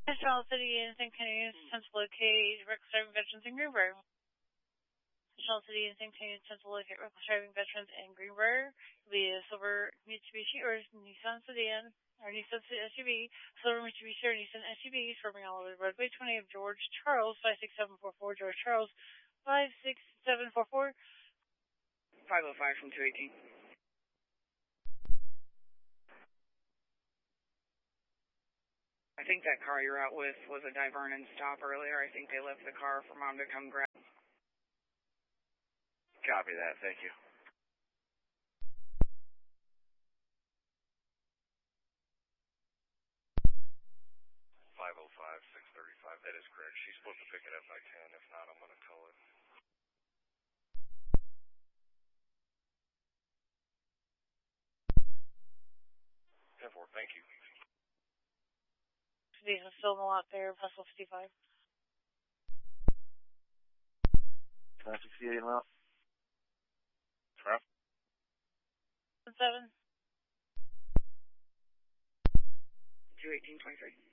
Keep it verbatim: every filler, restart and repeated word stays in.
Charles City Innocent continues to locate reckless driving veterans in Greenberg. Charles City Innocent continues to locate reckless driving veterans in Greenberg. It'll be a silver Mitsubishi or Nissan sedan or Nissan S U V, silver Mitsubishi or Nissan S U V, swerving all over the roadway. twenty of George Charles, five six seven four four. George Charles, five six seven four four. five oh five from two eighteen. I think that car you're out with was a Divernon stop earlier. I think they left the car for Mom to come grab. Copy that, thank you. five oh five, six thirty-five, that is correct. She's supposed to pick it up by ten. If not, I'm going to tow it. ten four, thank you. These are still in the lot there, Vessel fifty-five. nine sixty-eight now. Traffic. seven. two eighteen twenty-three.